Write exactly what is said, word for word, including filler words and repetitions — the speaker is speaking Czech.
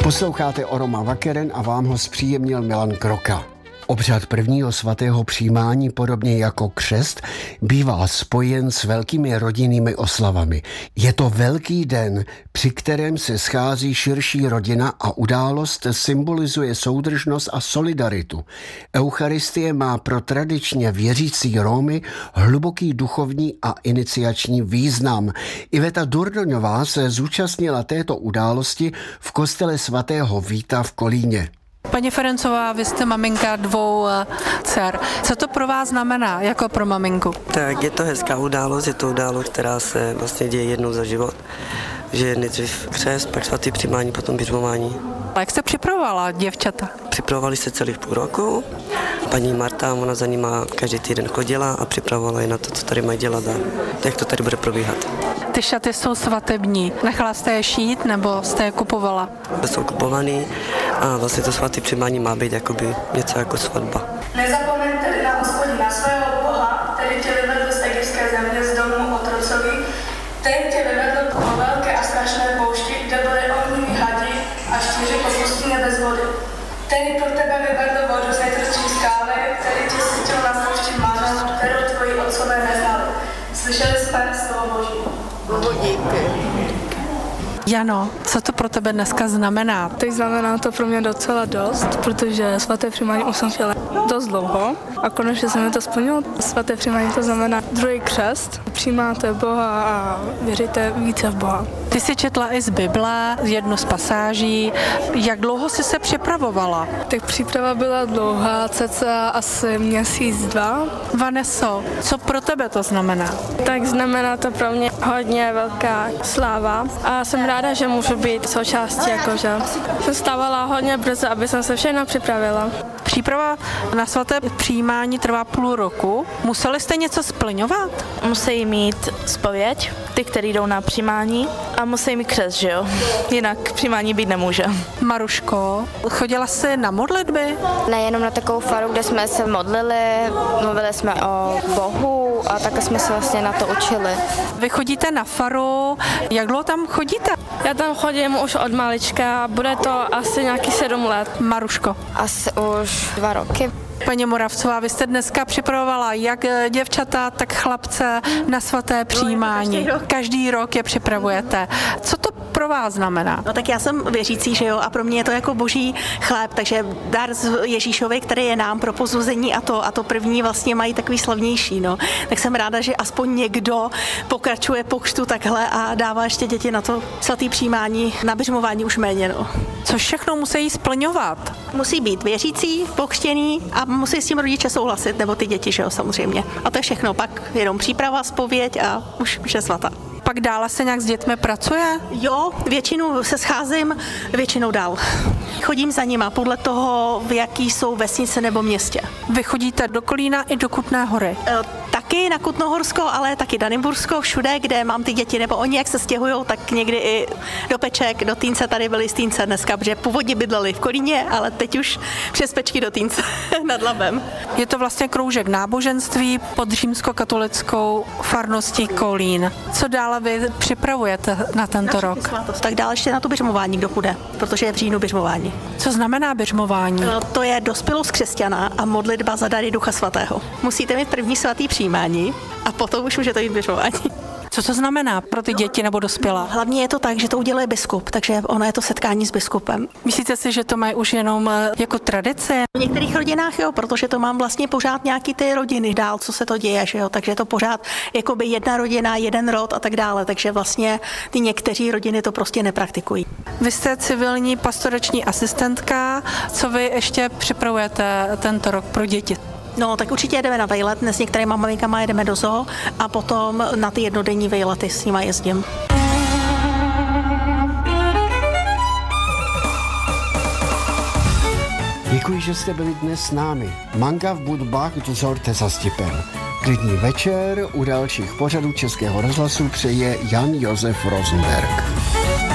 Posloucháte Oroma Vakeren a vám ho zpříjemnil Milan Kroka. Obřad prvního svatého přijímání, podobně jako křest, bývá spojen s velkými rodinnými oslavami. Je to velký den, při kterém se schází širší rodina a událost symbolizuje soudržnost a solidaritu. Eucharistie má pro tradičně věřící Rómy hluboký duchovní a iniciační význam. Iveta Durdoňová se zúčastnila této události v kostele svatého Víta v Kolíně. Paní Ferencová, vy jste maminka dvou dcer. Co to pro vás znamená, jako pro maminku? Tak je to hezká událost, je to událost, která se vlastně děje jednou za život. Že nejdřív křest, pak svatý přijímání, potom biřmování. A jak jste připravovala děvčata? Připravovali se celých půl roku. Paní Marta, ona za nima každý týden chodila a připravovala je na to, co tady mají dělat a jak to tady bude probíhat. Ty šaty jsou svatební. Nechala jste je šít nebo jste je kupovala? Jsou kupovaný a vlastně to svatý přijímání má být jakoby něco jako svatba. Nezapomeňte tedy na Hospodina, svého Boha, který tě vyvedl z egyptské země, z domu otrocovi. Ten tě vyvedl po velké a strašné poušti, kde byly ohnivý hadi a štíři po pustině bez vody. Ten pro tebe vyvedl vodu z nejtvrdší skály, který tě sytil na poušti mánou, kterou tvoji otcové neznali. Slyšeli jsme slovo Boží. Bohu díky. Jano, co to pro tebe dneska znamená? Teď znamená to pro mě docela dost, protože svaté přijímání už jsem chtěla dost dlouho a konečně se mi to splnilo. Svaté přijímání to znamená druhý křest. Přijímáte Boha a věříte více v Boha. Ty jsi četla i z Bible jednu z pasáží. Jak dlouho jsi se připravovala? Tak příprava byla dlouhá, cca asi měsíc, dva. Vaneso, co pro tebe to znamená? Tak znamená to pro mě hodně velká sláva a jsem ráda, že můžu být součástí, jakože jsem stávala hodně brzo, aby jsem se všechno připravila. Příprava na svaté přijímání trvá půl roku. Museli jste něco splňovat? Musí mít zpověď, ty, kteří jdou na přijímání, a musí mít křest, že jo? Jinak přijímání být nemůže. Maruško, chodila jsi na modlitby? Nejenom na takovou faru, kde jsme se modlili, mluvili jsme o Bohu a také jsme se vlastně na to učili. Vy chodíte na faru, jak dlouho tam chodíte? Já tam chodím už od malička, bude to asi nějaký sedm let. Maruško? Asi už dva roky. Paní Moravcová, vy jste dneska připravovala jak děvčata, tak chlapce na svaté přijímání. Každý rok. Každý rok je připravujete. Co to pro vás znamená? No tak já jsem věřící, že jo, a pro mě je to jako boží chléb, takže dar z Ježíšovi, který je nám pro pozbuzení a to, a to první vlastně mají takový slavnější, no. Tak jsem ráda, že aspoň někdo pokračuje po křtu takhle a dává ještě děti na to svatý přijímání, na biřmování už méně, no. Co všechno musí splňovat? Musí být věřící, pokřtěný a musí s tím rodiče souhlasit, nebo ty děti, že jo, samozřejmě. A to je všechno, pak jenom příprava, zpověď a už je svatá. Pak dále se nějak s dětmi pracuje? Jo, většinou se scházím, většinou dál. Chodím za nima podle toho, v jaký jsou vesnice nebo městě. Vy chodíte do Kolína i do Kutné Hory? E, taky na Kutnohorsko, ale taky Danimbursko, všude, kde mám ty děti, nebo oni jak se stěhujou, tak někdy i do Peček, do Týnce, tady byli z Týnce dneska, protože původně bydleli v Kolíně, ale teď už přes Pečky do Týnce nad Labem. Je to vlastně kroužek náboženství pod římskokatolickou farností Kolín. Co dále vy připravujete na tento na rok? Svatost. Tak dále ještě na to biřmování, kdo půjde, protože je v říjnu biřmování. Co znamená biřmování? No, to je dospělost křesťana a modlitba za dary Ducha Svatého. Musíte mít první svatý přijímání a potom už můžete jít biřmování. Co to znamená pro ty děti nebo dospělá? Hlavně je to tak, že to uděluje biskup, takže ono je to setkání s biskupem. Myslíte si, že to mají už jenom jako tradici? V některých rodinách jo, protože to mám vlastně pořád nějaký ty rodiny dál, co se to děje, že jo, takže je to pořád jakoby jedna rodina, jeden rod a tak dále, takže vlastně ty někteří rodiny to prostě nepraktikují. Vy jste civilní pastorační asistentka, co vy ještě připravujete tento rok pro děti? No, tak určitě jedeme na vejlet, dnes s některýma maminkama jedeme do zoo a potom na ty jednodenní vejlety s nima jezdím. Děkuji, že jste byli dnes s námi. Manga v budbách dozorte za Stipem. Klidný večer u dalších pořadů Českého rozhlasu přeje Jan Josef Rosenberg.